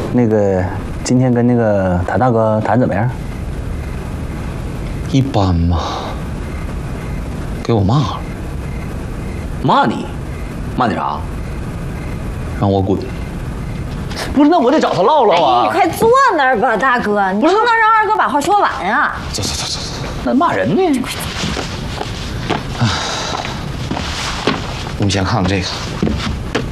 那个今天跟那个谭大哥谈怎么样？ 一般嘛，给我骂了， 骂你？骂你啥？ 让我滚。 不是，那我得找他唠唠啊。 你快坐那儿吧，大哥，你不能让二哥把话说完呀。 走， 那骂人呢？ 我们先看看这个。